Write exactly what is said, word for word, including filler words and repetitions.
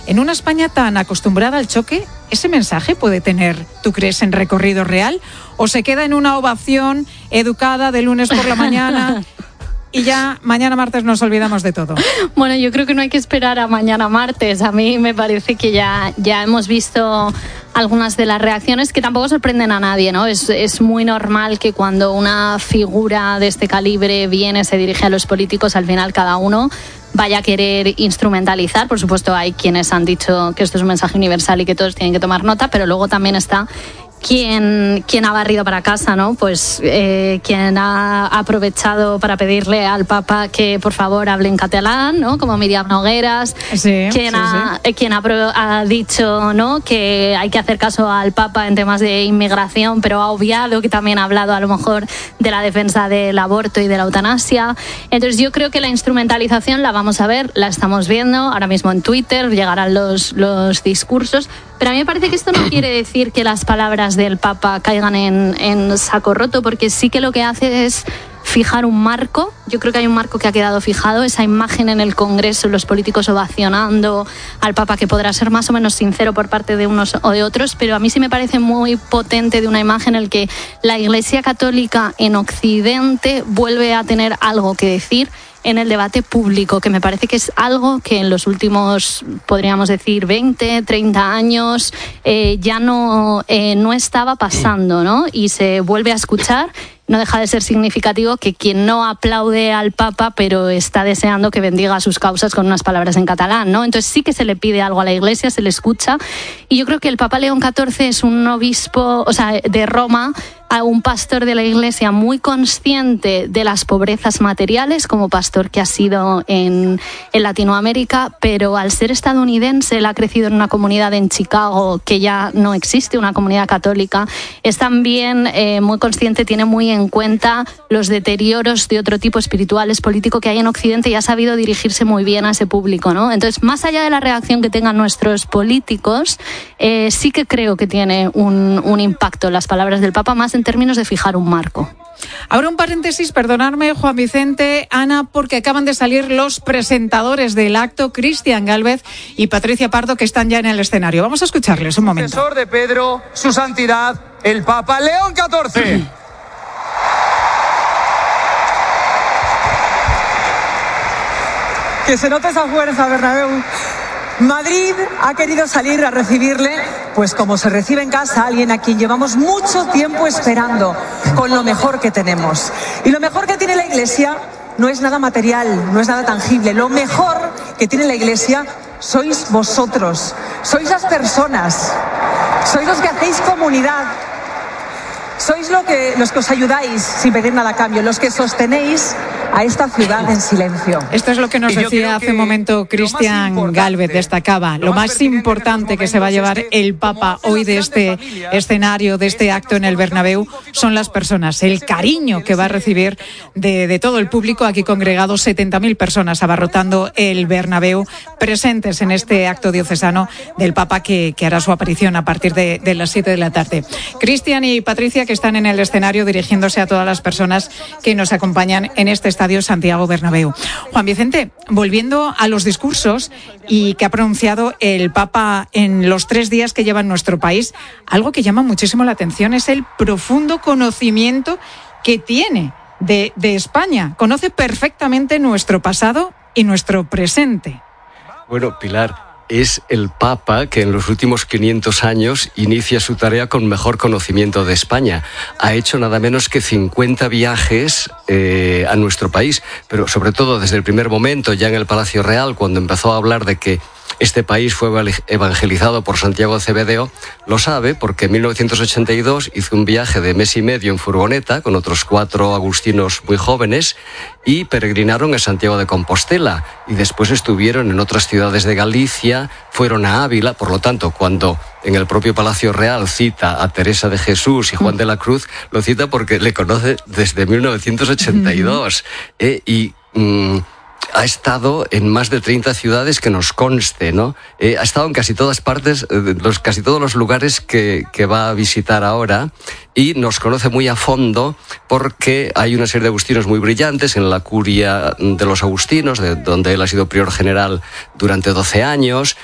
En una España tan acostumbrada al choque, ¿ese mensaje puede tener, tú crees, en recorrido real? ¿O se queda en una ovación educada de lunes por la mañana y ya mañana martes nos olvidamos de todo? Bueno, yo creo que no hay que esperar a mañana martes. A mí me parece que ya, ya hemos visto algunas de las reacciones que tampoco sorprenden a nadie, ¿no? Es, es muy normal que cuando una figura de este calibre viene, se dirige a los políticos, al final cada uno vaya a querer instrumentalizar. Por supuesto, hay quienes han dicho que esto es un mensaje universal y que todos tienen que tomar nota, pero luego también está quien, quien ha barrido para casa, ¿no? Pues eh, quien ha aprovechado para pedirle al Papa que por favor hable en catalán, ¿no? Como Miriam Nogueras, sí, quien, sí, ha, sí. quien ha, ha dicho, ¿no?, que hay que hacer caso al Papa en temas de inmigración, pero ha obviado que también ha hablado a lo mejor de la defensa del aborto y de la eutanasia. Entonces yo creo que la instrumentalización la vamos a ver, la estamos viendo ahora mismo en Twitter, llegarán los, los discursos, pero a mí me parece que esto no quiere decir que las palabras del Papa caigan en, en saco roto, porque sí que lo que hace es fijar un marco. Yo creo que hay un marco que ha quedado fijado, esa imagen en el Congreso, los políticos ovacionando al Papa, que podrá ser más o menos sincero por parte de unos o de otros, pero a mí sí me parece muy potente de una imagen en la que la Iglesia Católica en Occidente vuelve a tener algo que decir en el debate público, que me parece que es algo que en los últimos, podríamos decir, veinte, treinta años eh, ya no, eh, no estaba pasando, ¿no? Y se vuelve a escuchar. No deja de ser significativo que quien no aplaude al Papa, pero está deseando que bendiga sus causas con unas palabras en catalán, ¿no? Entonces sí que se le pide algo a la Iglesia, se le escucha. Y yo creo que el Papa León catorce es un obispo, o sea, de Roma, a un pastor de la Iglesia muy consciente de las pobrezas materiales, como pastor que ha sido en, en Latinoamérica, pero al ser estadounidense, él ha crecido en una comunidad en Chicago que ya no existe, una comunidad católica. Es también eh, muy consciente, tiene muy en cuenta los deterioros de otro tipo espirituales, político que hay en Occidente, y ha sabido dirigirse muy bien a ese público, ¿no? Entonces, más allá de la reacción que tengan nuestros políticos, eh, sí que creo que tiene un, un impacto las palabras del Papa, más en términos de fijar un marco. Ahora un paréntesis, perdonadme, Juan Vicente, Ana, porque acaban de salir los presentadores del acto, Cristian Gálvez y Patricia Pardo, que están ya en el escenario. Vamos a escucharles un momento. Sucesor de Pedro, su santidad, el Papa León catorce. Que se note esa fuerza, Bernabéu. Madrid ha querido salir a recibirle, pues como se recibe en casa, alguien a quien llevamos mucho tiempo esperando, con lo mejor que tenemos. Y lo mejor que tiene la Iglesia no es nada material, no es nada tangible. Lo mejor que tiene la Iglesia sois vosotros, sois las personas, sois los que hacéis comunidad. Sois lo que, los que os ayudáis sin pedir nada a cambio, los que sostenéis a esta ciudad en silencio. Esto es lo que nos decía hace un momento Cristian Gálvez, destacaba lo más importante que se va a llevar el Papa hoy de este escenario, de este acto en el Bernabéu, son las personas, el cariño que va a recibir de, de todo el público aquí congregado, setenta mil personas abarrotando el Bernabéu, presentes en este acto diocesano del Papa que, que hará su aparición a partir de, de las siete de la tarde. Cristian y Patricia, que están en el escenario dirigiéndose a todas las personas que nos acompañan en este estadio Santiago Bernabéu. Juan Vicente, volviendo a los discursos y que ha pronunciado el Papa en los tres días que lleva en nuestro país, algo que llama muchísimo la atención es el profundo conocimiento que tiene de, de España. Conoce perfectamente nuestro pasado y nuestro presente. Bueno, Pilar, es el Papa que en los últimos quinientos años inicia su tarea con mejor conocimiento de España. Ha hecho nada menos que cincuenta viajes eh, a nuestro país, pero sobre todo desde el primer momento, ya en el Palacio Real, cuando empezó a hablar de que este país fue evangelizado por Santiago de Cebedeo, lo sabe porque en mil novecientos ochenta y dos hizo un viaje de mes y medio en furgoneta con otros cuatro agustinos muy jóvenes y peregrinaron a Santiago de Compostela y después estuvieron en otras ciudades de Galicia, fueron a Ávila. Por lo tanto, cuando en el propio Palacio Real cita a Teresa de Jesús y Juan de la Cruz, lo cita porque le conoce desde mil novecientos ochenta y dos eh, y... Mm, ha estado en más de treinta ciudades que nos conste, ¿no? Eh, ha estado en casi todas partes, eh, los, casi todos los lugares que, que va a visitar ahora y nos conoce muy a fondo porque hay una serie de agustinos muy brillantes en la curia de los agustinos, de donde él ha sido prior general durante doce años.